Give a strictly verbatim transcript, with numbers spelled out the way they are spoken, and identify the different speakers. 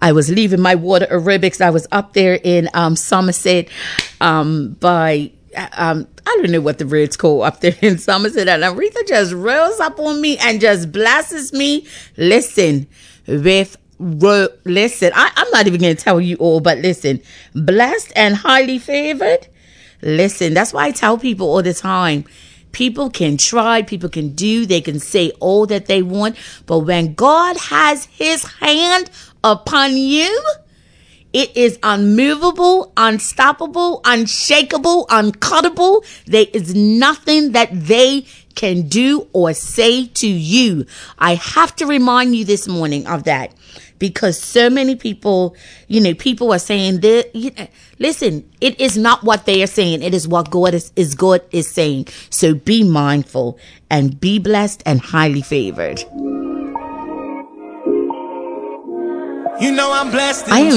Speaker 1: I was leaving my water aerobics. I was up there in um, Somerset um, by, um, I don't know what the road's called up there in Somerset. And Aretha just rolls up on me and just blasts me. Listen, with ro- listen, I, I'm not even going to tell you all, but listen, blessed and highly favored. Listen, that's why I tell people all the time. People can try, people can do, they can say all that they want. But when God has his hand upon you, it is unmovable, unstoppable, unshakable, uncuttable. There is nothing that they can do or say to you. I have to remind you this morning of that. Because so many people, you know, people are saying that, you know, listen, it is not what they are saying. It is what God is, is God is saying. So be mindful and be blessed and highly favored.
Speaker 2: You know I'm blessed.
Speaker 1: I am